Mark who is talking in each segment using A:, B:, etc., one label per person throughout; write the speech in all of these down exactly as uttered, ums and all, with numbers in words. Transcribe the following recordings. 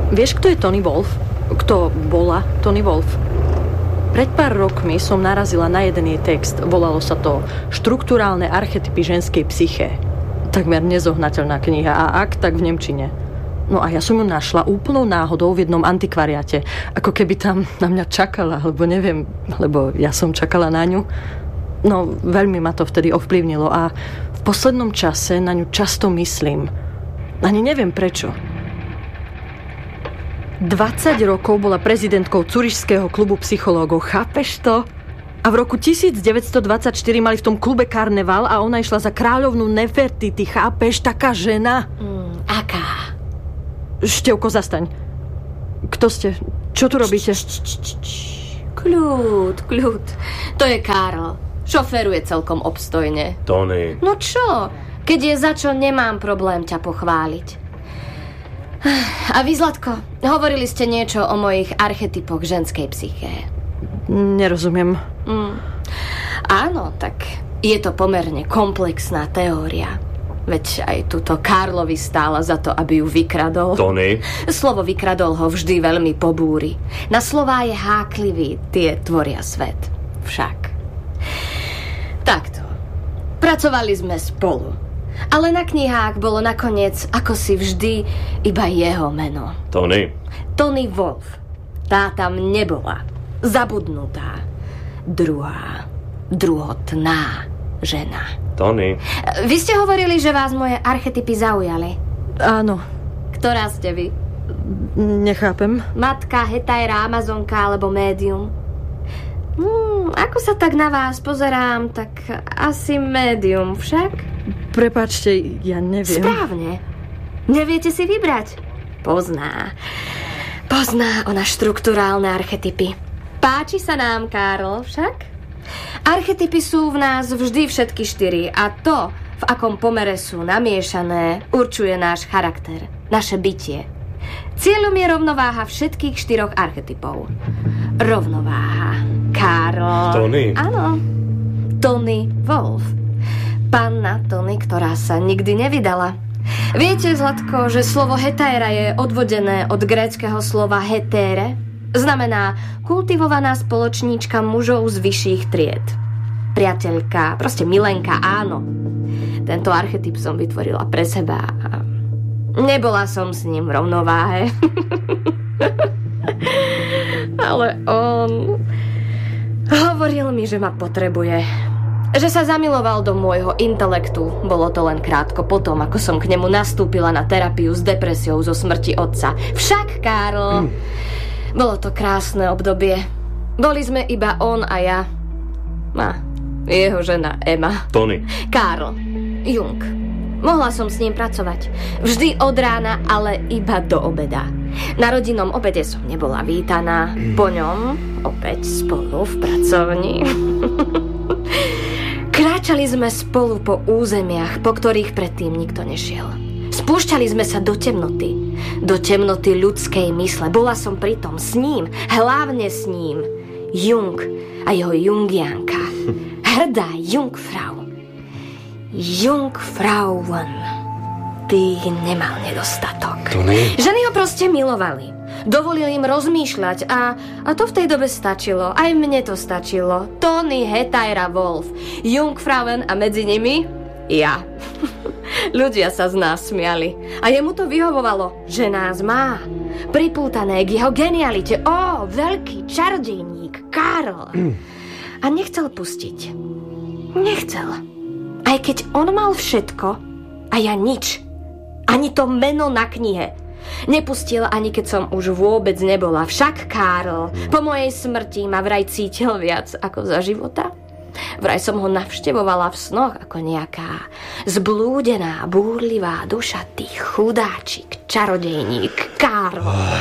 A: Vieš, kto je Tony Wolf? Kto bola Tony Wolf? Pred pár rokmi som narazila na jeden jej text. Volalo sa to Štruktúrálne archetypy ženskej psyché. Takmer nezohnateľná kniha, a ak, tak v nemčine. No a ja som ju našla úplnou náhodou v jednom antikvariate. Ako keby tam na mňa čakala, alebo neviem, lebo ja som čakala na ňu. No, veľmi ma to vtedy ovplyvnilo a v poslednom čase na ňu často myslím. Ani neviem prečo. dvadsať rokov bola prezidentkou Curišského klubu psychológov. Chápeš to? A v roku devätnásťstodvadsaťštyri mali v tom klube karneval a ona išla za kráľovnú Nefertiti. Chápeš? Taká žena.
B: Mm, aká?
A: Števko, zastaň. Kto ste? Čo tu robíte?
B: Kľud, kľud. To je Karl. Šoféruje celkom obstojne.
C: Tony.
B: No čo? Keď je za čo, nemám problém ťa pochváliť. A vy, Zlatko, hovorili ste niečo o mojich archetypoch ženskej psyché.
A: Nerozumiem.
B: Mm. Áno, tak je to pomerne komplexná teória. Veď aj túto Karlovi stála za to, aby ju vykradol.
C: Tony.
B: Slovo vykradol ho vždy veľmi pobúri. Na slová je háklivý, tie tvoria svet. Však. Takto. Pracovali sme spolu. Ale na knihách bolo nakoniec, ako si vždy, iba jeho meno.
C: Tony.
B: Tony Wolf. Tá tam nebola. Zabudnutá. Druhá. Druhotná žena.
C: Tony.
B: Vy ste hovorili, že vás moje archetypy zaujali.
A: Áno.
B: Ktorá ste vy?
A: Nechápem.
B: Matka, hetajra, amazonka alebo médium? Hmm, ako sa tak na vás pozerám, tak asi médium však?
A: Prepáčte, ja neviem.
B: Správne. Neviete si vybrať? Pozná. Pozná ona štruktúrálne archetypy. Páči sa nám, Karl, však? Archetypy sú v nás vždy všetky štyri a to, v akom pomere sú namiešané, určuje náš charakter, naše bytie. Cieľom je rovnováha všetkých štyroch archetypov. Rovnováha. Karl.
C: Tony.
B: Áno. Tony Wolf. Panna Tony, ktorá sa nikdy nevydala. Viete, Zlatko, že slovo hetéra je odvodené od gréckeho slova hetére? Znamená kultivovaná spoločníčka mužov z vyšších tried. Priateľka, proste milenka, áno. Tento archetyp som vytvorila pre seba a nebola som s ním v rovnováhe. Ale on hovoril mi, že ma potrebuje. Že sa zamiloval do môjho intelektu. Bolo to len krátko potom, ako som k nemu nastúpila na terapiu s depresiou zo smrti otca. Však, Karl, mm. bolo to krásne obdobie. Boli sme iba on a ja. A jeho žena Emma.
C: Tony.
B: Karl. Jung. Mohla som s ním pracovať. Vždy od rána, ale iba do obeda. Na rodinnom obede som nebola vítaná. Po ňom opäť spolu v pracovni. Kráčali sme spolu po územiach, po ktorých predtým nikto nešiel. Spúšťali sme sa do temnoty. Do temnoty ľudskej mysle. Bola som pritom s ním, hlavne s ním. Jung a jeho Jungianka. Hrdá Jungfrau. Jungfrauen. Ty nemal nedostatok.
C: Tony.
B: Ženy ho proste milovali. Dovolil im rozmýšľať a, a to v tej dobe stačilo. Aj mne to stačilo. Tony, hetajra, Wolf, Jungfrauen a medzi nimi ja. Ľudia sa z nás smiali. A jemu to vyhovovalo, že nás má. Pripútané k jeho genialite. Ó, veľký čarodejník, Karl. Mm. A nechcel pustiť. Nechcel. Aj keď on mal všetko a ja nič. Ani to meno na knihe. Nepustil, ani keď som už vôbec nebola. Však Karl po mojej smrti ma vraj cítil viac ako za života. Vraj som ho navštevovala v snoch ako nejaká zblúdená, búrlivá duša. Ty chudáčik, čarodejník, Karl. Oh.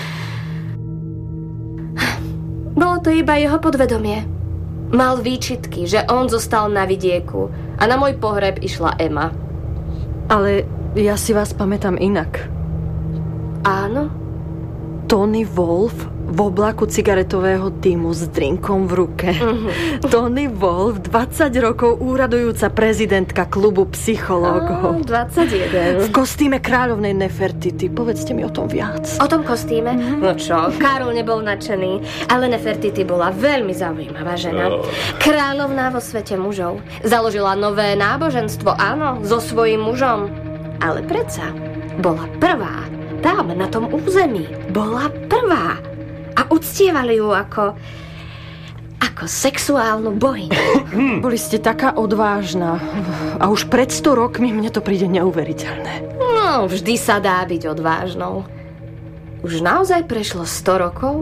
B: Bolo to iba jeho podvedomie. Mal výčitky, že on zostal na vidieku a na môj pohreb išla Emma.
A: Ale ja si vás pamätám inak.
B: Áno?
A: Tony Wolf v oblaku cigaretového dymu s drinkom v ruke. Mm-hmm. Tony Wolff, dvadsať rokov úradujúca prezidentka klubu psychológov.
B: dvadsaťjeden.
A: V kostýme kráľovnej Nefertity. Povedzte mi o tom viac.
B: O tom kostýme? Mm-hmm. No čo, Karol nebol nadšený, ale Nefertity bola veľmi zaujímavá žena. Oh. Kráľovná vo svete mužov. Založila nové náboženstvo, áno, so svojím mužom. Ale predsa bola prvá. Tam, na tom území. Bola prvá. A uctievali ju ako... ako sexuálnu bohyňu.
A: Boli ste taká odvážna. A už pred sto rokmi mne to príde neuveriteľné.
B: No, vždy sa dá byť odvážnou. Už naozaj prešlo sto rokov?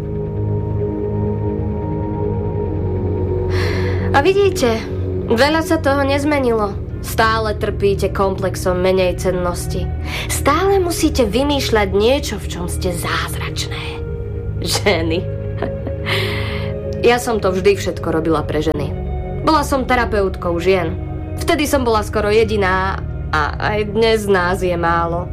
B: A vidíte, veľa sa toho nezmenilo. Stále trpíte komplexom menej cennosti. Stále musíte vymýšľať niečo, v čom ste zázračné. Ženy. Ja som to vždy všetko robila pre ženy. Bola som terapeutkou žien. Vtedy som bola skoro jediná a aj dnes nás je málo.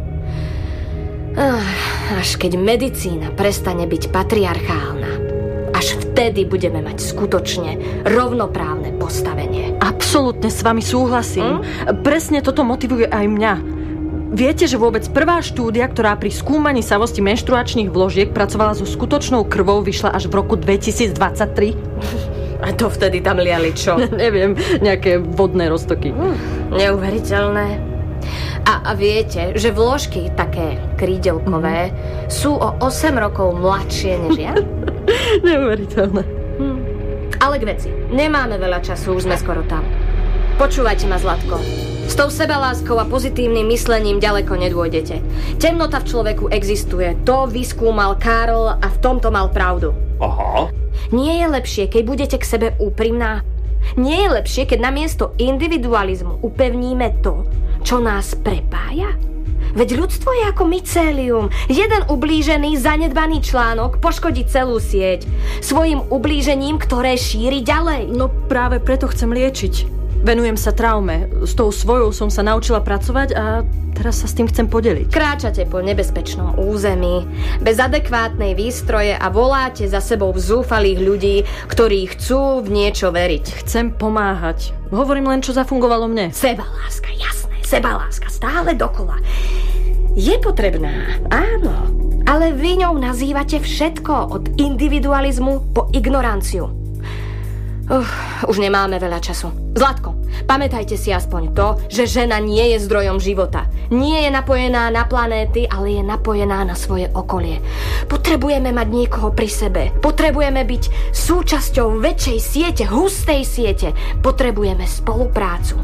B: Až keď medicína prestane byť patriarchálna, až vtedy budeme mať skutočne rovnoprávne postavenie.
A: Absolútne s vami súhlasím. Hm? Presne toto motivuje aj mňa. Viete, že vôbec prvá štúdia, ktorá pri skúmaní savosti menštruačných vložiek pracovala so skutočnou krvou, vyšla až v roku dvetisícdvadsaťtri?
B: A to vtedy tam liali čo?
A: Neviem, nejaké vodné roztoky.
B: Hm, neuveriteľné. A, a viete, že vložky také krídelkové mm. sú o osem rokov mladšie než ja?
A: Neuveriteľné.
B: Hm. Ale k veci. Nemáme veľa času, už sme skoro tam. Počúvajte ma, Zlatko. S tou sebaláskou a pozitívnym myslením ďaleko nedôjdete. Temnota v človeku existuje. To vyskúmal Karol a v tomto mal pravdu.
C: Aha.
B: Nie je lepšie, keď budete k sebe úprimná? Nie je lepšie, keď namiesto individualizmu upevníme to, čo nás prepája? Veď ľudstvo je ako mycélium. Jeden ublížený, zanedbaný článok poškodí celú sieť svojim ublížením, ktoré šíri ďalej.
A: No práve preto chcem liečiť. Venujem sa traume. S tou svojou som sa naučila pracovať a teraz sa s tým chcem podeliť.
B: Kráčate po nebezpečnom území, bez adekvátnej výstroje a voláte za sebou zúfalých ľudí, ktorí chcú v niečo veriť.
A: Chcem pomáhať. Hovorím len, čo zafungovalo mne.
B: Sebaláska, jasné, sebaláska, stále dokola. Je potrebná, áno, ale vy ňou nazývate všetko od individualizmu po ignoranciu. Uf, už nemáme veľa času. Zlatko, pamätajte si aspoň to, že žena nie je zdrojom života. Nie je napojená na planéty, ale je napojená na svoje okolie. Potrebujeme mať niekoho pri sebe. Potrebujeme byť súčasťou väčšej siete, hustej siete. Potrebujeme spoluprácu.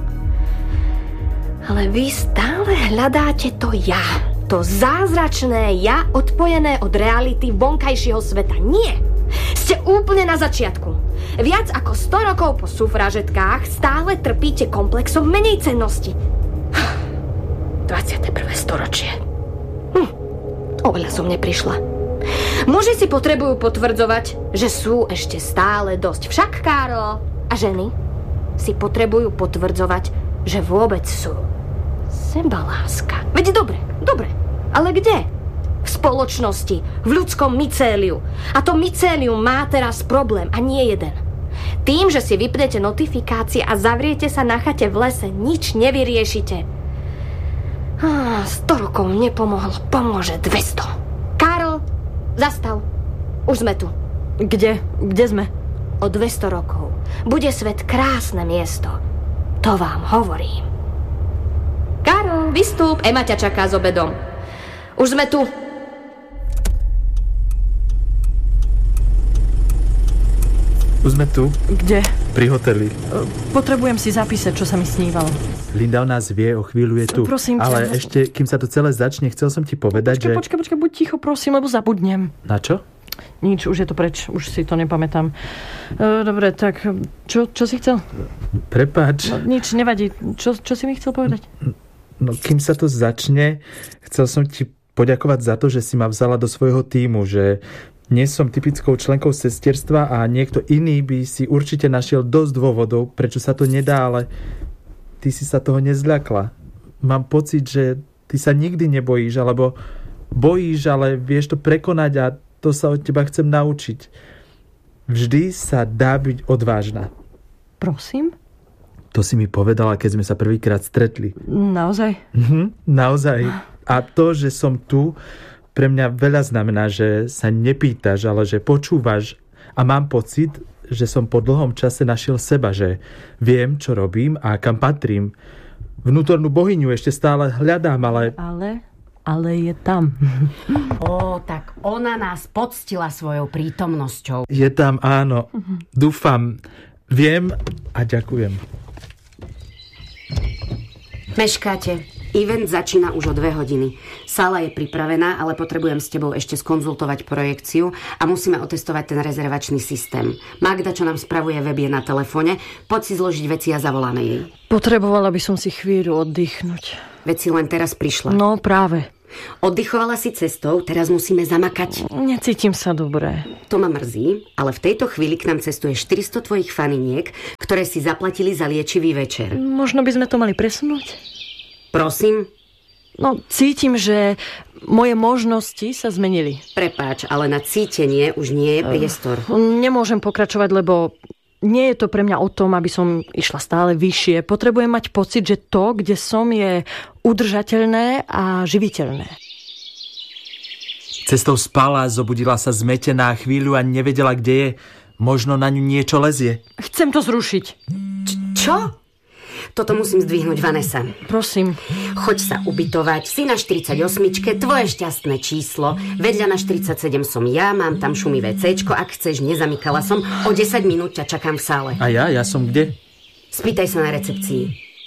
B: Ale vy stále hľadáte to ja. To zázračné ja, odpojené od reality vonkajšieho sveta. Nie! Ste úplne na začiatku. Viac ako sto rokov po sufražetkách stále trpíte komplexom menej cennosti. dvadsiate prvé storočie. Hm, oveľa som neprišla. Muži si potrebujú potvrdzovať, že sú ešte stále dosť. Však, Karol, a ženy si potrebujú potvrdzovať, že vôbec sú. Sebaláska. Veď dobre, dobre, ale kde? V spoločnosti, v ľudskom mycéliu. A to mycélium má teraz problém a nie jeden. Tým, že si vypnete notifikácie a zavriete sa na chate v lese, nič nevyriešite. Ah, sto rokov nepomohlo, pomôže dvesto. Karol, zastav. Už sme tu.
A: Kde? Kde sme?
B: O dvesto rokov bude svet krásne miesto. To vám hovorím. Karol, vystúp, Ema ťa čaká s obedom. Už sme tu.
D: Už sme tu.
A: Kde?
D: Pri hoteli.
A: Potrebujem si zapísať, čo sa mi snívalo.
D: Linda o nás vie, o chvíľu je tu.
A: Prosím ťa.
D: Ale ešte, kým sa to celé začne, chcel som ti povedať,
A: počkaj,
D: že...
A: Počkaj, počkaj, buď ticho, prosím, lebo zabudnem.
D: Na čo?
A: Nič, už je to preč, už si to nepamätám. Dobre, tak, čo, čo si chcel?
D: Prepáč.
A: No, nič, nevadí. Čo, čo si mi chcel povedať?
D: No, kým sa to začne, chcel som ti poďakovať za to, že si ma vzala do svojho tímu, že nie som typickou členkou sestierstva a niekto iný by si určite našiel dosť dôvodov, prečo sa to nedá, ale ty si sa toho nezľakla. Mám pocit, že ty sa nikdy nebojíš, alebo bojíš, ale vieš to prekonať a to sa od teba chcem naučiť. Vždy sa dá byť odvážna.
A: Prosím?
D: To si mi povedala, keď sme sa prvýkrát stretli.
A: Naozaj?
D: Mhm, naozaj. A to, že som tu, pre mňa veľa znamená, že sa nepýtaš, ale že počúvaš a mám pocit, že som po dlhom čase našiel seba, že viem, čo robím a kam patrím. Vnútornú bohyňu ešte stále hľadám, ale...
A: Ale, ale je tam.
C: Ó, tak ona nás poctila svojou prítomnosťou.
D: Je tam, áno. Dúfam, viem a ďakujem.
C: Meškáte. Event začína už o dve hodiny. Sála je pripravená, ale potrebujem s tebou ešte skonzultovať projekciu a musíme otestovať ten rezervačný systém. Magda, čo nám spravuje web, je na telefóne. Poď si zložiť veci a zavoláme jej.
A: Potrebovala by som si chvíľu oddychnúť.
C: Veď si len teraz prišla.
A: No práve.
C: Oddychovala si cestou, teraz musíme zamakať.
A: Necítim sa dobre.
C: To ma mrzí, ale v tejto chvíli k nám cestuje štyristo tvojich faniniek, ktoré si zaplatili za liečivý večer.
A: Možno by sme to mali presunúť?
C: Prosím?
A: No, cítim, že moje možnosti sa zmenili.
C: Prepáč, ale na cítenie už nie je priestor.
A: Nemôžem pokračovať, lebo nie je to pre mňa o tom, aby som išla stále vyššie. Potrebujem mať pocit, že to, kde som, je udržateľné a živiteľné.
D: Cestou spala, zobudila sa zmetená chvíľu a nevedela, kde je. Možno na ňu niečo lezie.
A: Chcem to zrušiť.
C: Č- čo? Toto musím zdvihnúť, Vanessa.
A: Prosím.
C: Choď sa ubytovať. Si na štyridsaťosmičke, tvoje šťastné číslo. Vedľa na štyridsaťsedem som ja, mám tam šumivé céčko. Ak chceš, nezamykala som. O desať minút ťa čakám v sále.
D: A ja? Ja som kde?
C: Spýtaj sa na recepcii.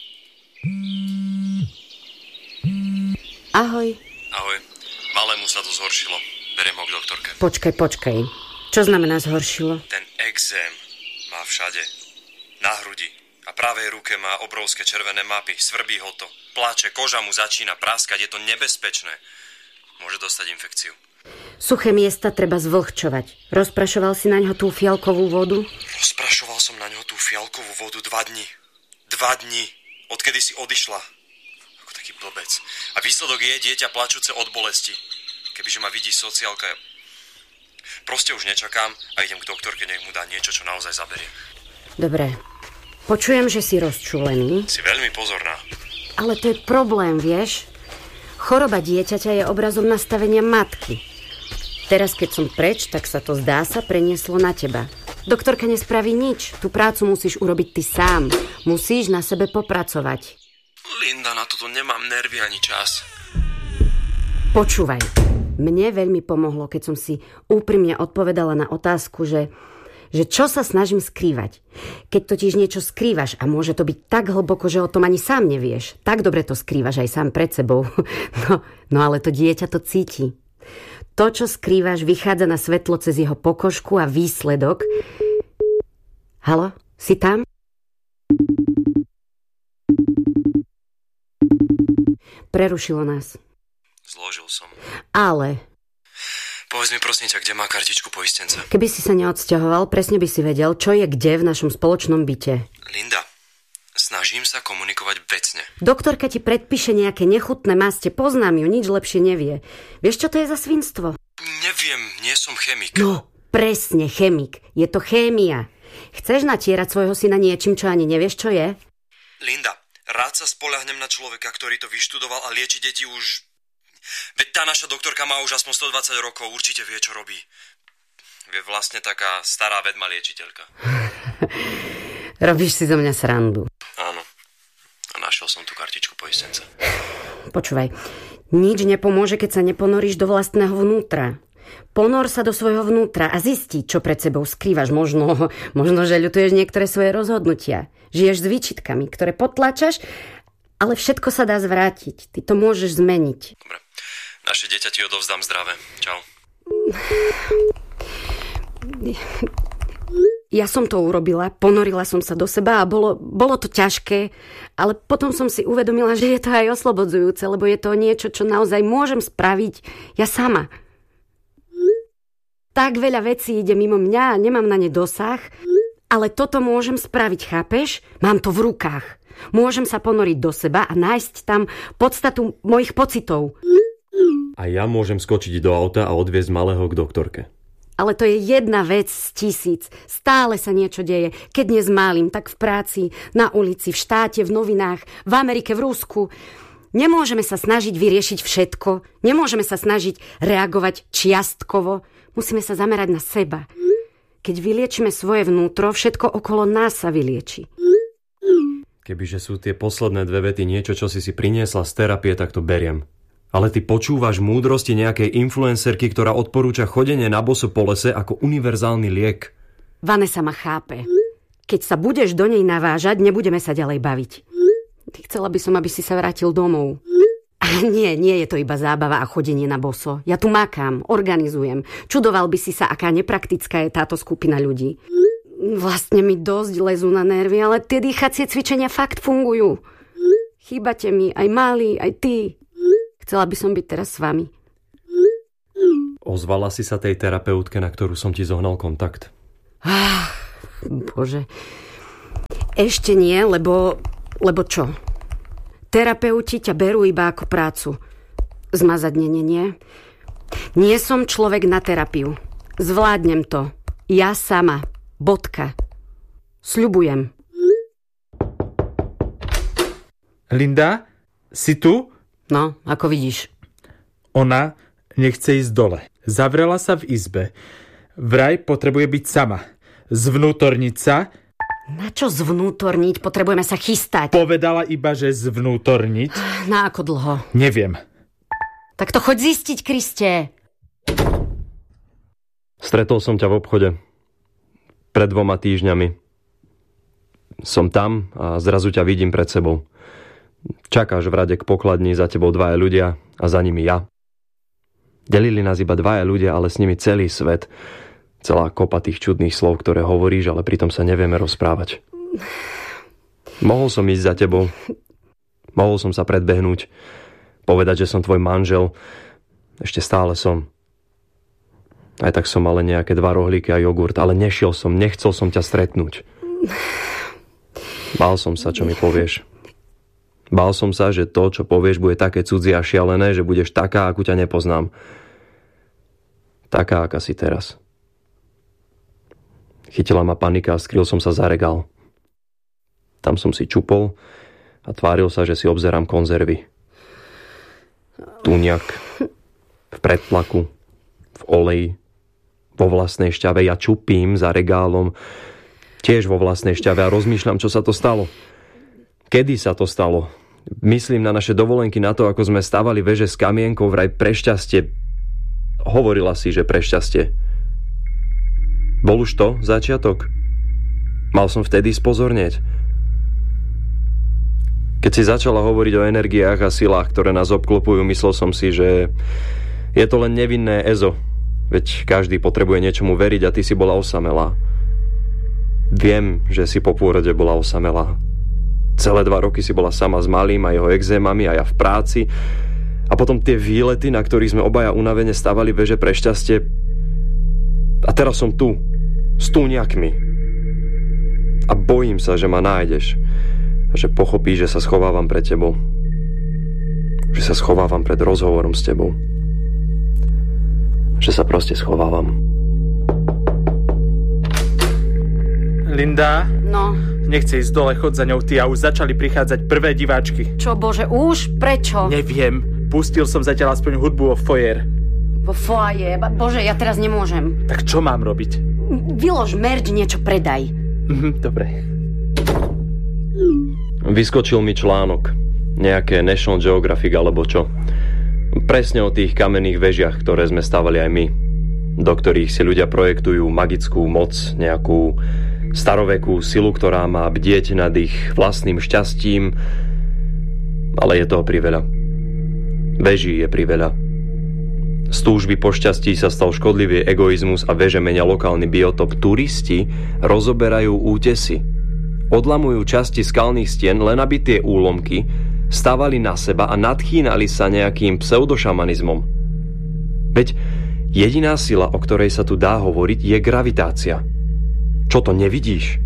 C: Ahoj.
E: Ahoj. Malému sa to zhoršilo. Beriem ho k doktorke.
C: Počkaj, počkaj. Čo znamená zhoršilo?
E: Ten exém má všade. Na hrudi. A pravej ruke má obrovské červené mapy. Svrbí ho to. Pláče, koža mu začína praskať. Je to nebezpečné. Môže dostať infekciu.
C: Suché miesta treba zvlhčovať. Rozprašoval si na ňo tú fialkovú vodu?
E: Rozprašoval som na ňo tú fialkovú vodu dva dni. Dva dni. Odkedy si odišla. Ako taký blbec. A výsledok je dieťa plačúce od bolesti. Kebyže ma vidí sociálka... Proste už nečakám a idem k doktorke, nech mu dá niečo, čo naozaj zaberie.
C: Dobre. Počujem, že si rozčúlený.
E: Si veľmi pozorná.
C: Ale to je problém, vieš? Choroba dieťaťa je obrazom nastavenia matky. Teraz, keď som preč, tak sa to zdá sa prenieslo na teba. Doktorka nespraví nič. Tú prácu musíš urobiť ty sám. Musíš na sebe popracovať.
E: Linda, na toto nemám nervy ani čas.
C: Počúvaj. Mne veľmi pomohlo, keď som si úprimne odpovedala na otázku, že... že čo sa snažím skrývať. Keď totiž niečo skrývaš a môže to byť tak hlboko, že o tom ani sám nevieš, tak dobre to skrývaš aj sám pred sebou. No, no ale to dieťa to cíti. To, čo skrývaš, vychádza na svetlo cez jeho pokožku a výsledok... Haló, si tam? Prerušilo nás.
E: Zložil som.
C: Ale...
E: Povedz mi prosím ťa, kde má kartičku poistenca.
C: Keby si sa neodsťahoval, presne by si vedel, čo je kde v našom spoločnom byte.
E: Linda, snažím sa komunikovať vecne.
C: Doktorka ti predpíše nejaké nechutné maste, poznám ju, nič lepšie nevie. Vieš, čo to je za svinstvo?
E: Neviem, nie som chemik.
C: No, presne, chemik. Je to chémia. Chceš natierať svojho syna niečím, čo ani nevieš, čo je?
E: Linda, rád sa spoľahnem na človeka, ktorý to vyštudoval a lieči deti už... Veď tá naša doktorka má už aspoň stodvadsať rokov, určite vie, čo robí. Je vlastne taká stará vedma liečiteľka.
C: Robíš si zo mňa srandu.
E: Áno. A našiel som tú kartičku poistenca.
C: Počúvaj, nič nepomôže, keď sa neponoríš do vlastného vnútra. Ponor sa do svojho vnútra a zistí, čo pred sebou skrývaš. Možno, možno, že ľutuješ niektoré svoje rozhodnutia. Žiješ s výčitkami, ktoré potlačaš, ale všetko sa dá zvrátiť. Ty to môžeš zmeniť.
E: Dobre. Naše dieťa ti odovzdám zdravé. Čau.
C: Ja som to urobila, ponorila som sa do seba a bolo, bolo to ťažké, ale potom som si uvedomila, že je to aj oslobodzujúce, lebo je to niečo, čo naozaj môžem spraviť ja sama. Tak veľa vecí ide mimo mňa a nemám na ne dosah, ale toto môžem spraviť, chápeš? Mám to v rukách. Môžem sa ponoriť do seba a nájsť tam podstatu mojich pocitov.
F: A ja môžem skočiť do auta a odviezť malého k doktorke.
C: Ale to je jedna vec z tisíc. Stále sa niečo deje. Keď nie s malým, tak v práci, na ulici, v štáte, v novinách, v Amerike, v Rusku. Nemôžeme sa snažiť vyriešiť všetko. Nemôžeme sa snažiť reagovať čiastkovo. Musíme sa zamerať na seba. Keď vyliečíme svoje vnútro, všetko okolo nás sa vylieči.
F: Kebyže sú tie posledné dve vety niečo, čo si si priniesla z terapie, tak to beriem. Ale ty počúvaš múdrosti nejakej influencerky, ktorá odporúča chodenie na boso po lese ako univerzálny liek.
C: Vanessa ma chápe. Keď sa budeš do nej navážať, nebudeme sa ďalej baviť. Chcela by som, aby si sa vrátil domov. A nie, nie je to iba zábava a chodenie na boso. Ja tu makám, organizujem. Čudoval by si sa, aká nepraktická je táto skupina ľudí. Vlastne mi dosť lezú na nervy, ale tie dýchacie cvičenia fakt fungujú. Chýbate mi, aj malý, aj ty. Chcela by som byť teraz s vami.
F: Ozvala si sa tej terapeutke, na ktorú som ti zohnal kontakt?
C: Ah, bože. Ešte nie, lebo... Lebo čo? Terapeuti ťa berú iba ako prácu. Zmazať nie, nie, nie. Nie som človek na terapiu. Zvládnem to. Ja sama. Bodka. Sľubujem.
D: Linda, si tu?
C: No, ako vidíš.
D: Ona nechce ísť dole. Zavrela sa v izbe. Vraj potrebuje byť sama. Zvnútorniť sa.
C: Na čo zvnútorniť? Potrebujeme sa chystať.
D: Povedala iba, že zvnútorniť.
C: Na ako dlho?
D: Neviem.
C: Tak to choď zistiť, Kriste.
F: Stretol som ťa v obchode. Pred dvoma týždňami. Som tam a zrazu ťa vidím pred sebou. Čakáš v rade k pokladni, za tebou dvaja ľudia a za nimi ja. Delili nás iba dvaja ľudia, ale s nimi celý svet. Celá kopa tých čudných slov, ktoré hovoríš, ale pritom sa nevieme rozprávať. Mohol som ísť za tebou. Mohol som sa predbehnúť. Povedať, že som tvoj manžel. Ešte stále som. Aj tak som mal nejaké dva rohlíky a jogurt, ale nešiel som, nechcel som ťa stretnúť. Bál som sa, čo mi povieš. Bál som sa, že to, čo povieš, bude také cudzie a šialené, že budeš taká, akú ťa nepoznám. Taká, aká si teraz. Chytila ma panika a skryl som sa za regál. Tam som si čupol a tváril sa, že si obzerám konzervy. Túňak, v predtlaku, v oleji, vo vlastnej šťave. Ja čupím za regálom, tiež vo vlastnej šťave a rozmýšľam, čo sa to stalo. Kedy sa to stalo? Myslím na naše dovolenky, na to, ako sme stavali veže s kamienkou, vraj pre šťastie. Hovorila si, že pre šťastie. Bol už to začiatok? Mal som vtedy spozornieť. Keď si začala hovoriť o energiách a silách, ktoré nás obklopujú, myslel som si, že je to len nevinné ezo. Veď každý potrebuje niečomu veriť a ty si bola osamelá. Viem, že si po pôrode bola osamelá. Celé dva roky si bola sama s malým a jeho exémami a ja v práci. A potom tie výlety, na ktorých sme obaja unavene stavali veže pre šťastie. A teraz som tu. S túňakmi. A bojím sa, že ma nájdeš. A že pochopíš, že sa schovávam pred tebou. Že sa schovávam pred rozhovorom s tebou. Že sa proste schovávam.
D: Linda?
C: No?
D: Nechce ísť dole, chod za ňou ty a už začali prichádzať prvé diváčky.
C: Čo, bože, už? Prečo?
D: Neviem. Pustil som zatiaľ aspoň hudbu vo foyer.
C: Vo foyer? Bože, ja teraz nemôžem.
D: Tak čo mám robiť?
C: Vylož merč, niečo predaj.
D: Mhm, dobre.
F: Vyskočil mi článok. Nejaké National Geographic alebo čo. Presne o tých kamenných vežiach, ktoré sme stavali aj my. Do ktorých si ľudia projektujú magickú moc, nejakú starovekú silu, ktorá má bdieť nad ich vlastným šťastím. Ale je toho priveľa. Veží je priveľa. Z túžby po šťastí sa stal škodlivý egoizmus a veže menia lokálny biotop. Turisti rozoberajú útesy. Odlamujú časti skalných stien, len aby tie úlomky stávali na seba a nadchýnali sa nejakým pseudošamanizmom. Veď jediná sila, o ktorej sa tu dá hovoriť, je gravitácia. Čo to nevidíš?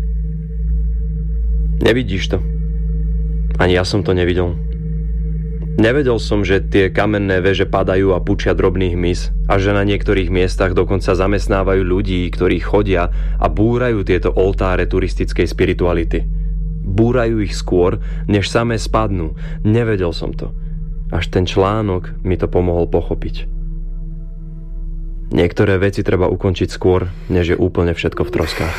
F: Nevidíš to. Ani ja som to nevidel. Nevedel som, že tie kamenné veže padajú a pučia drobný hmyz a že na niektorých miestach dokonca zamestnávajú ľudí, ktorí chodia a búrajú tieto oltáre turistickej spirituality. Búrajú ich skôr, než samé spadnú. Nevedel som to. Až ten článok mi to pomohol pochopiť. Niektoré veci treba ukončiť skôr, než je úplne všetko v troskách.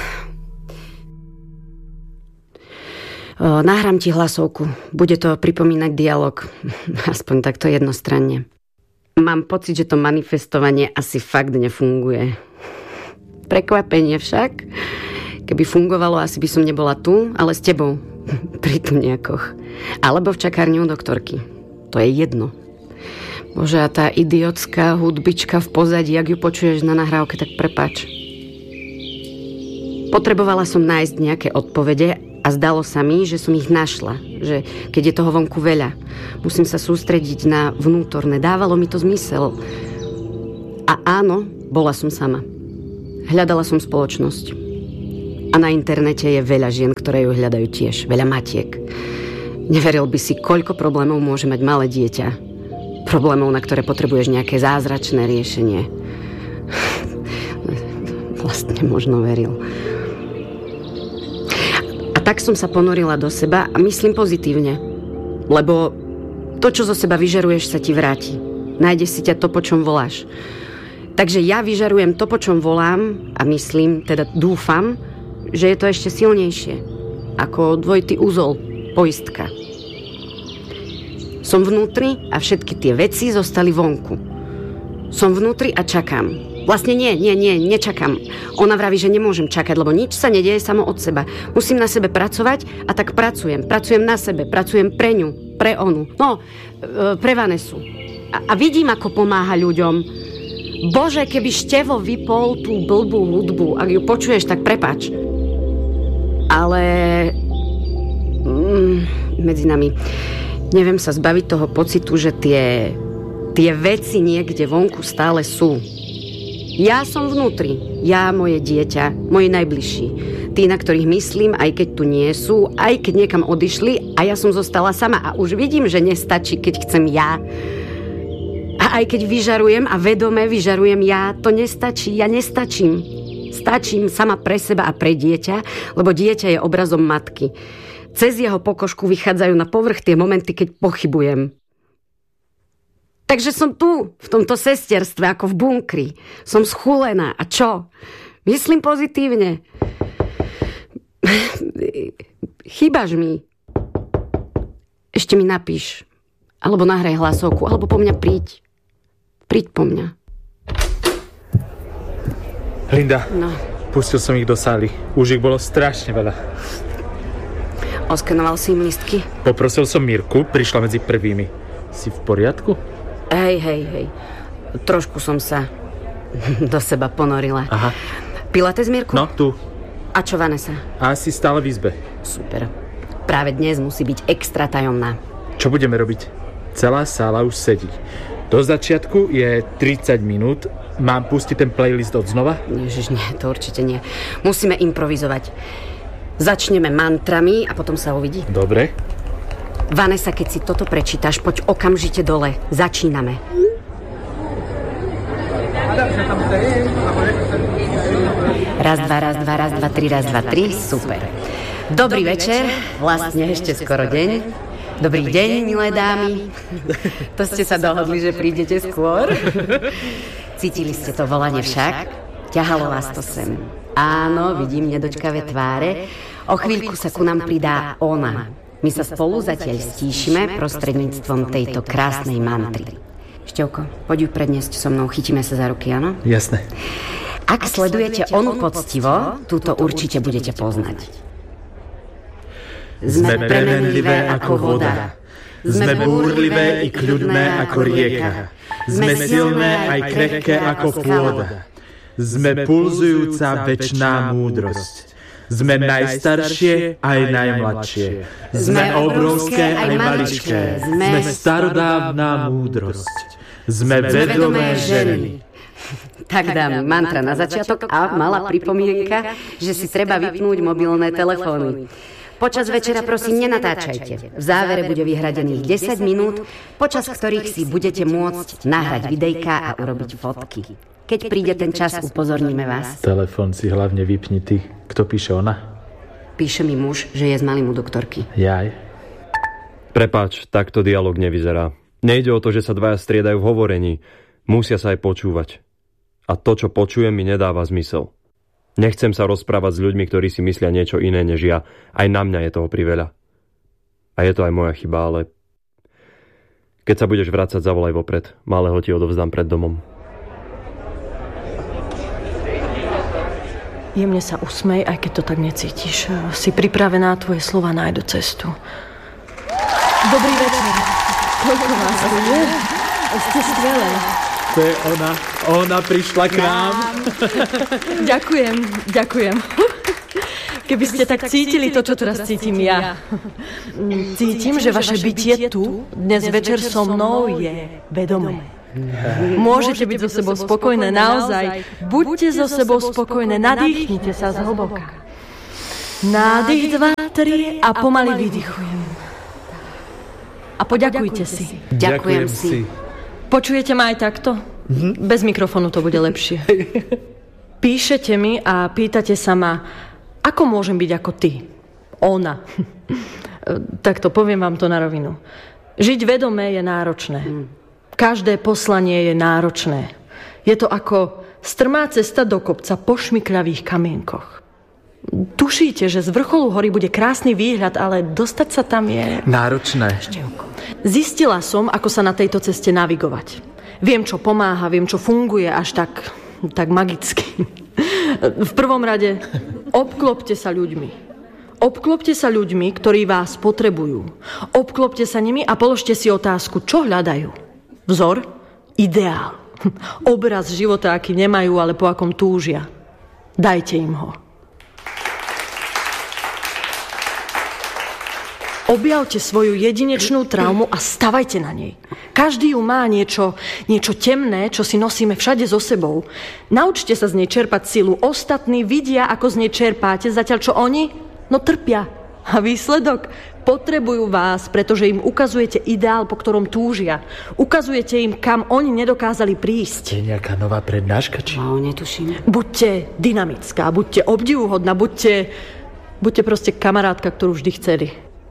C: O, nahrám ti hlasovku. Bude to pripomínať dialog. Aspoň takto jednostranne. Mám pocit, že to manifestovanie asi fakt nefunguje. Prekvapenie však. Keby fungovalo, asi by som nebola tu, ale s tebou. Pri tuniakoch. Alebo v čakárni u doktorky. To je jedno. Bože, a tá idiotská hudbička v pozadí, ak ju počuješ na nahrávke, tak prepáč. Potrebovala som nájsť nejaké odpovede a zdalo sa mi, že som ich našla. Že keď je toho vonku veľa, musím sa sústrediť na vnútorné. Dávalo mi to zmysel. A áno, bola som sama. Hľadala som spoločnosť. A na internete je veľa žien, ktoré ju hľadajú tiež. Veľa matiek. Neveril by si, koľko problémov môže mať malé dieťa. Problémov, na ktoré potrebuješ nejaké zázračné riešenie. Vlastne možno veril. Tak som sa ponorila do seba a myslím pozitívne. Lebo to, čo zo seba vyžaruješ, sa ti vráti. Nájde si ťa to, po čom voláš. Takže ja vyžarujem to, po čom volám a myslím, teda dúfam, že je to ešte silnejšie. Ako dvojitý úzol, poistka. Som vnútri a všetky tie veci zostali vonku. Som vnútri a čakám. Vlastne nie, nie, nie, nečakám. Ona vraví, že nemôžem čakať, lebo nič sa nedieje samo od seba. Musím na sebe pracovať a tak pracujem. Pracujem na sebe, pracujem pre ňu, pre onu. No, pre Vanesu. A, a vidím, ako pomáha ľuďom. Bože, keby Števo vypol tú blbú hudbu, ak ju počuješ, tak prepáč. Ale mm, medzi nami neviem sa zbaviť toho pocitu, že tie, tie veci niekde vonku stále sú. Ja som vnútri. Ja, moje dieťa, moji najbližší. Tí, na ktorých myslím, aj keď tu nie sú, aj keď niekam odišli a ja som zostala sama a už vidím, že nestačí, keď chcem ja. A aj keď vyžarujem a vedome vyžarujem ja, to nestačí. Ja nestačím. Stačím sama pre seba a pre dieťa, lebo dieťa je obrazom matky. Cez jeho pokožku vychádzajú na povrch tie momenty, keď pochybujem. Takže som tu, v tomto sesterstve, ako v bunkri. Som schúlená. A čo? Myslím pozitívne. Chýbaš mi. Ešte mi napíš. Alebo nahraj hlasovku. Alebo po mňa príď. Príď po mňa.
D: Linda,
C: no.
D: Pustil som ich do sály. Už ich bolo strašne veľa.
C: Oskenoval si im listky?
D: Poprosil som Mirku, prišla medzi prvými. Si v poriadku?
C: Hej, hej, hej. Trošku som sa do seba ponorila.
D: Aha.
C: Pilates, Mirku?
D: No, tu.
C: A čo Vanessa?
D: Asi stále v izbe.
C: Super. Práve dnes musí byť extra tajomná.
D: Čo budeme robiť? Celá sála už sedí. Do začiatku je tridsať minút. Mám pustiť ten playlist od znova?
C: Ježiš, nie, to určite nie. Musíme improvizovať. Začneme mantrami a potom sa uvidí.
D: Dobre.
C: Vanessa, keď si toto prečítaš, poď okamžite dole. Začíname. Raz, dva, raz, dva, raz, dva, tri, raz, dva, tri. Super. Dobrý večer. Vlastne ešte skoro deň. Dobrý deň, milé dámy. To ste sa dohodli, že prídete skôr. Cítili ste to volanie však? Ťahalo vás to sem. Áno, vidím nedočkavé tváre. O chvíľku sa ku nám pridá ona. My sa spolu zatiaľ stíšime prostredníctvom tejto krásnej mantry. Števko, poď ju predniesť so mnou, chytíme sa za ruky, áno?
D: Jasné.
C: Ak sledujete onu poctivo, túto určite budete poznať.
D: Sme premenlivé ako voda. Sme búrlivé i kľudné ako rieka. Sme silné aj krehké ako pôda. Sme pulzujúca večná múdrosť. Sme najstaršie aj najmladšie. Sme obrovské aj maličké. Sme starodávna múdrosť. Sme vedomé ženy.
C: Tak dám mantra na začiatok a malá pripomienka, že si treba vypnúť mobilné telefóny. Počas večera prosím nenatáčajte. V závere bude vyhradených desať minút, počas ktorých si budete môcť nahrať videjka a urobiť fotky. Keď príde ten čas, upozorníme vás.
D: Telefón si hlavne vypni ty. Kto píše, ona?
C: Píše mi muž, že je s malým u doktorky.
D: Jaj.
F: Prepáč, takto dialog nevyzerá. Nejde o to, že sa dvaja striedajú v hovorení. Musia sa aj počúvať. A to, čo počujem, mi nedáva zmysel. Nechcem sa rozprávať s ľuďmi, ktorí si myslia niečo iné než ja. Aj na mňa je toho priveľa. A je to aj moja chyba, ale keď sa budeš vrácať, zavolaj vopred. Malého ti odovzdám pred domom.
A: Jemne sa usmej, aj keď to tak necítiš. Si pripravená, tvoje slova nájdu cestu. Dobrý večer. Koľko vás tu je? Ste skvelé.
D: To je ona. Ona prišla k nám.
A: Ďakujem, ďakujem. Keby ste tak cítili to, čo teraz cítim ja. Cítim, že vaše bytie tu dnes večer so mnou je vedomé. Môžete byť so sebou spokojné, naozaj. Buďte so sebou spokojné, nadýchnite sa zhlboka. Nádych, dva, tri a pomaly vydychujem. A poďakujte si.
C: Ďakujem si.
A: Počujete ma aj takto? Mm-hmm. Bez mikrofónu to bude lepšie. Píšete mi a pýtate sa ma, ako môžem byť ako ty? Ona. Tak to poviem vám to na rovinu. Žiť vedomé je náročné. Mm. Každé poslanie je náročné. Je to ako strmá cesta do kopca po šmykľavých kamienkoch. Tušíte, že z vrcholu hory bude krásny výhľad, ale dostať sa tam je...
D: náročné.
A: Zistila som, ako sa na tejto ceste navigovať. Viem, čo pomáha, viem, čo funguje až tak, tak magicky. V prvom rade, obklopte sa ľuďmi. Obklopte sa ľuďmi, ktorí vás potrebujú. Obklopte sa nimi a položte si otázku, čo hľadajú. Vzor? Ideál. Obraz života, aký nemajú, ale po akom túžia. Dajte im ho. Objavte svoju jedinečnú traumu a stavajte na nej. Každý ju má niečo, niečo temné, čo si nosíme všade so sebou. Naučte sa z nej čerpať silu. Ostatní vidia, ako z nej čerpáte, zatiaľ čo oni, no trpia. A výsledok? Potrebujú vás, pretože im ukazujete ideál, po ktorom túžia. Ukazujete im, kam oni nedokázali prísť.
D: Je nejaká nová prednáška, či?
C: No, netuším.
A: Buďte dynamická, buďte obdivuhodná, buďte, buďte proste kamarátka, ktorú vždy chceli.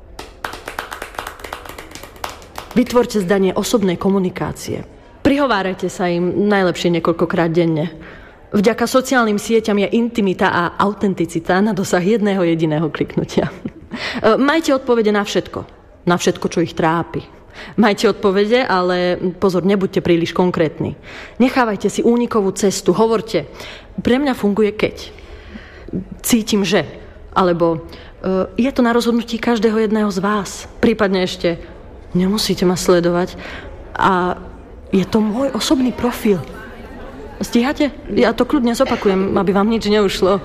A: Vytvorte zdanie osobnej komunikácie. Prihovárajte sa im najlepšie niekoľkokrát denne. Vďaka sociálnym sieťam je intimita a autenticita na dosah jedného jediného kliknutia. Majte odpovede na všetko. Na všetko, čo ich trápi. Majte odpovede, ale pozor, nebuďte príliš konkrétni. Nechávajte si únikovú cestu. Hovorte, pre mňa funguje keď. Cítim, že. Alebo je to na rozhodnutí každého jedného z vás. Prípadne ešte nemusíte ma sledovať. A je to môj osobný profil. Stíhate? Ja to kľudne zopakujem, aby vám nič neušlo.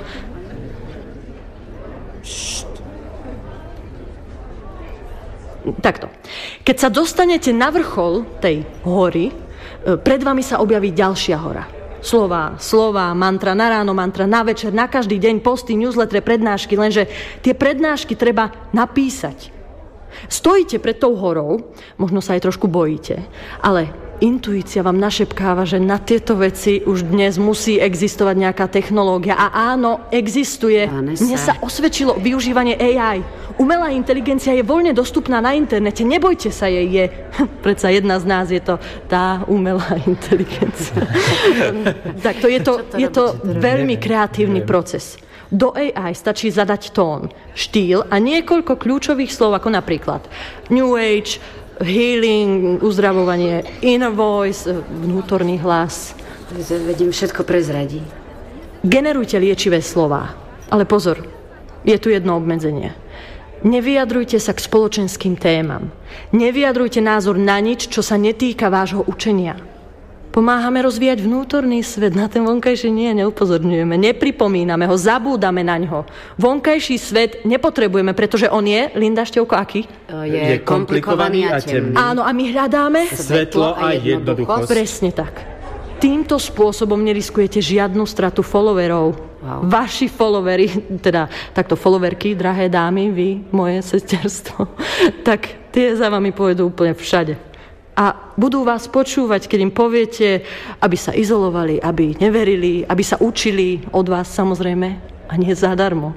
A: Takto. Keď sa dostanete na vrchol tej hory, pred vami sa objaví ďalšia hora. Slová, slová, mantra na ráno, mantra na večer, na každý deň, posty, newsletter, prednášky, lenže tie prednášky treba napísať. Stojíte pred tou horou, možno sa aj trošku bojíte, ale intuícia vám našepkáva, že na tieto veci už dnes musí existovať nejaká technológia. A áno, existuje.
C: Vanessa.
A: Mne sa osvedčilo využívanie á í. Umelá inteligencia je voľne dostupná na internete. Nebojte sa jej, je. Predsa jedna z nás je to tá umelá inteligencia. Tak to je to, je to veľmi kreatívny proces. Do á í stačí zadať tón, štýl a niekoľko kľúčových slov, ako napríklad New Age, healing, uzdravovanie, inner voice, vnútorný hlas.
C: Vedím, všetko prezradí.
A: Generujte liečivé slová. Ale pozor, je tu jedno obmedzenie. Nevyjadrujte sa k spoločenským témam. Nevyjadrujte názor na nič, čo sa netýka vášho učenia. Pomáhame rozvíjať vnútorný svet, na ten vonkajší nie, neupozorňujeme, nepripomíname ho, zabúdame na ňo. Vonkajší svet nepotrebujeme, pretože on je, Linda Števko, aký?
C: Je, je komplikovaný a temný.
A: Áno, a my hľadáme
D: svetlo a jednoduchosť.
A: Presne tak. Týmto spôsobom neriskujete žiadnu stratu followerov. Wow. Vaši followery, teda takto followerky, drahé dámy, vy, moje sesterstvo, tak tie za vami pôjdu úplne všade. A budú vás počúvať, keď im poviete, aby sa izolovali, aby neverili, aby sa učili od vás samozrejme a nie zadarmo.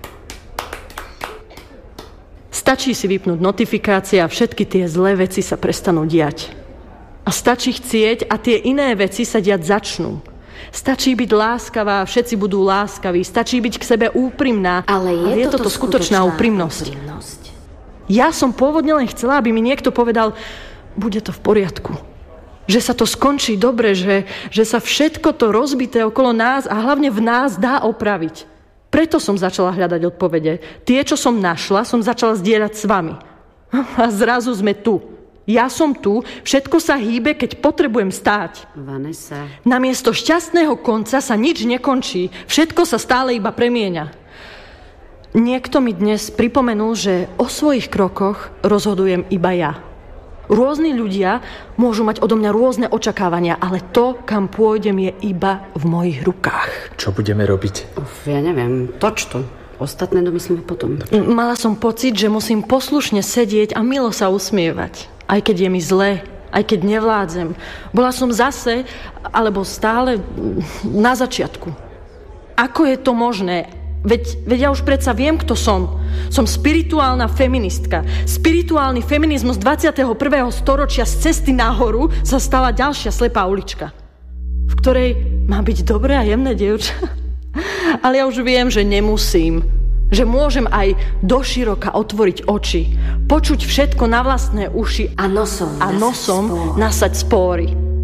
A: Stačí si vypnúť notifikácie a všetky tie zlé veci sa prestanú diať. A stačí chcieť a tie iné veci sa diať začnú. Stačí byť láskavá a všetci budú láskaví. Stačí byť k sebe úprimná.
B: Ale je,
A: ale je toto skutočná, skutočná úprimnosť. úprimnosť. Ja som pôvodne len chcela, aby mi niekto povedal, bude to v poriadku. Že sa to skončí dobre, že, že sa všetko to rozbité okolo nás a hlavne v nás dá opraviť. Preto som začala hľadať odpovede. Tie, čo som našla, som začala zdieľať s vami. A zrazu sme tu. Ja som tu, všetko sa hýbe, keď potrebujem stáť.
C: Vanessa.
A: Namiesto šťastného konca sa nič nekončí. Všetko sa stále iba premieňa. Niekto mi dnes pripomenul, že o svojich krokoch rozhodujem iba ja. Rôzni ľudia môžu mať odo mňa rôzne očakávania, ale to, kam pôjdem, je iba v mojich rukách.
D: Čo budeme robiť?
C: Uf, ja neviem, toč to. Ostatné domyslíme potom.
A: Mala som pocit, že musím poslušne sedieť a milo sa usmievať. Aj keď je mi zle, aj keď nevládzem. Bola som zase, alebo stále na začiatku. Ako je to možné? Veď, veď ja už predsa viem, kto som. Som spirituálna feministka. Spirituálny feminizmus dvadsiateho prvého storočia z cesty nahoru sa stala ďalšia slepá ulička, v ktorej má byť dobré a jemné dievča. Ale ja už viem, že nemusím. Že môžem aj doširoka otvoriť oči, počuť všetko na vlastné uši
B: a nosom,
A: a nosom nasať spóry.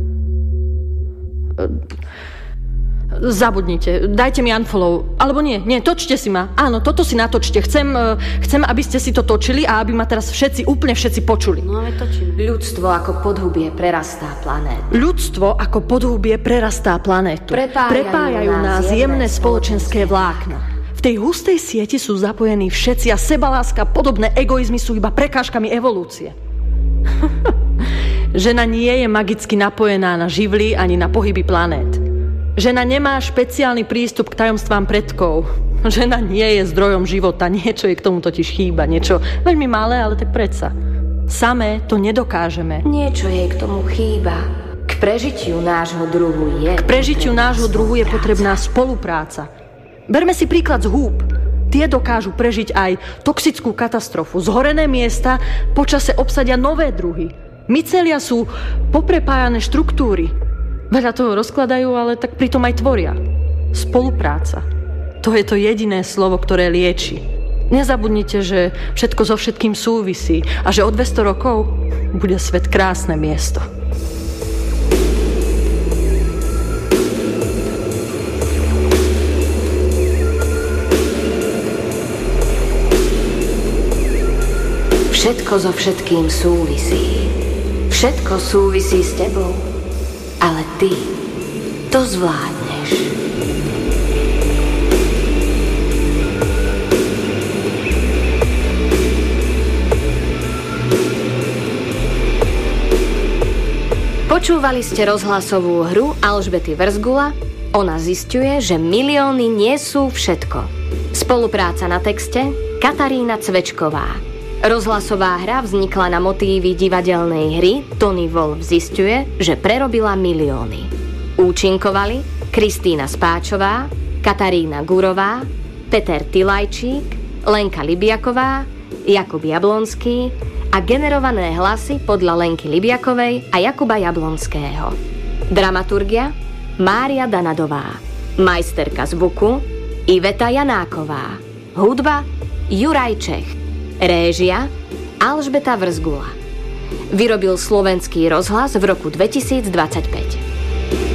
A: Zabudnite, dajte mi unfollow. Alebo nie, nie, točte si ma. Áno, toto si natočte. Chcem, chcem, aby ste si to točili a aby ma teraz všetci, úplne všetci počuli.
B: No ale točíme. Ľudstvo ako podhubie prerastá planétu.
A: Ľudstvo ako podhubie prerastá planétu.
B: Prepájajú,
A: Prepájajú nás jemné spoločenské vlákna. V tej hustej sieti sú zapojení všetci a sebaláska, podobné egoizmy sú iba prekážkami evolúcie. Žena nie je magicky napojená na živly ani na pohyby planét. Žena nemá špeciálny prístup k tajomstvám predkov. Žena nie je zdrojom života, niečo jej k tomu totiž chýba, niečo veľmi malé, ale tak predsa. Samé to nedokážeme.
B: Niečo jej k tomu chýba. K prežitiu nášho druhu je...
A: K prežitiu nášho druhu je potrebná spolupráca. Berme si príklad z húb. Tie dokážu prežiť aj toxickú katastrofu. Zhorené miesta počase obsadia nové druhy. Mycelia sú poprepájané štruktúry. Veľa toho rozkladajú, ale tak pritom aj tvoria. Spolupráca. To je to jediné slovo, ktoré lieči. Nezabudnite, že všetko so všetkým súvisí a že o dvesto rokov bude svet krásne miesto.
B: Všetko so všetkým súvisí. Všetko súvisí s tebou. Ale ty to zvládneš. Počúvali ste rozhlasovú hru Alžbety Vrzgula. Ona zisťuje, že milióny nie sú všetko. Spolupráca na texte Katarína Cvečková. Rozhlasová hra vznikla na motívy divadelnej hry Tony Wolf zisťuje, že prerobila milióny. Účinkovali Kristína Spáčová, Katarína Gurová, Peter Tilajčík, Lenka Libiaková, Jakub Jablonský a generované hlasy podľa Lenky Libiakovej a Jakuba Jablonského. Dramaturgia Mária Danadová. Majsterka zvuku Iveta Janáková. Hudba Juraj Čech. Réžia Alžbeta Vrzgula. Vyrobil Slovenský rozhlas v roku dvetisícdvadsaťpäť.